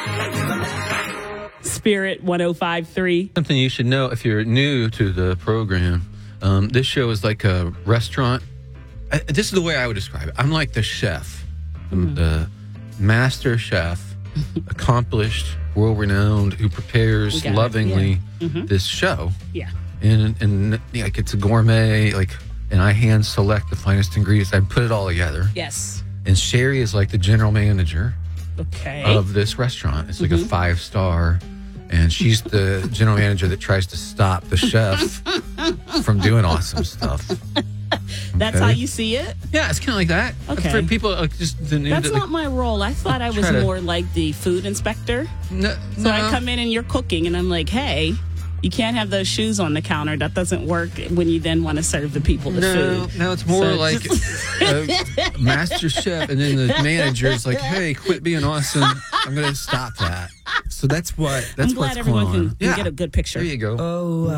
Spirit 105.3. Something you should know if you're new to the program. This show is like a restaurant. This is the way I would describe it. I'm like the chef, the master chef, accomplished, world-renowned, who prepares lovingly this show. Yeah. And like it's a gourmet, like, and I hand select the finest ingredients. I put it all together. Yes. And Sherry is like the general manager Okay. of this restaurant. It's like a 5-star. And she's the general manager that tries to stop the chef from doing awesome stuff. That's how you see it? Yeah, it's kind of like that. Okay. For people just That's not my role. I thought I was more like the food inspector. No. I come in and you're cooking, and I'm like, hey, you can't have those shoes on the counter. That doesn't work when you then want to serve the people the food. No, it's more like a master chef, and then the manager's like, hey, quit being awesome. I'm going to stop that. So that's I'm glad what's everyone going on. can get a good picture. There you go. Oh,